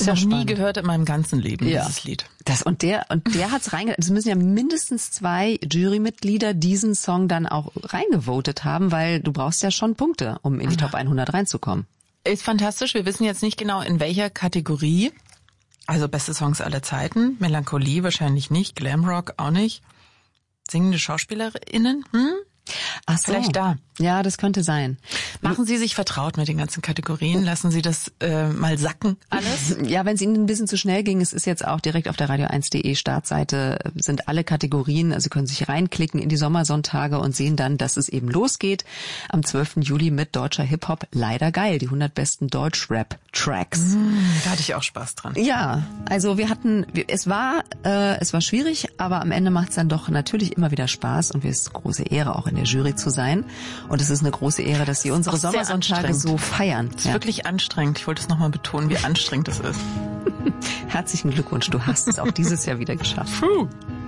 ich noch nie gehört in meinem ganzen Leben, dieses Lied. Und der hat's es müssen ja mindestens 2 Jurymitglieder diesen Song dann auch reingevotet haben, weil du brauchst ja schon Punkte, um in die Top 100 reinzukommen. Ist fantastisch. Wir wissen jetzt nicht genau, in welcher Kategorie. Also beste Songs aller Zeiten. Melancholie wahrscheinlich nicht. Glamrock auch nicht. Singende SchauspielerInnen? Ach so. Vielleicht da. Ja, das könnte sein. Machen Sie sich vertraut mit den ganzen Kategorien. Lassen Sie das mal sacken, alles. Ja, wenn es Ihnen ein bisschen zu schnell ging, es ist jetzt auch direkt auf der radio1.de Startseite, sind alle Kategorien, also Sie können sich reinklicken in die Sommersonntage und sehen dann, dass es eben losgeht am 12. Juli mit deutscher Hip-Hop. Leider geil, die 100 besten Deutsch-Rap-Tracks. Da hatte ich auch Spaß dran. Ja, also es war schwierig, aber am Ende macht es dann doch natürlich immer wieder Spaß und es ist eine große Ehre, auch in der Jury zu sein. Und es ist eine große Ehre, dass Sie unsere Sommersonntage so feiern. Es ist wirklich anstrengend. Ich wollte es nochmal betonen, wie anstrengend es ist. Herzlichen Glückwunsch, du hast es auch dieses Jahr wieder geschafft. Puh.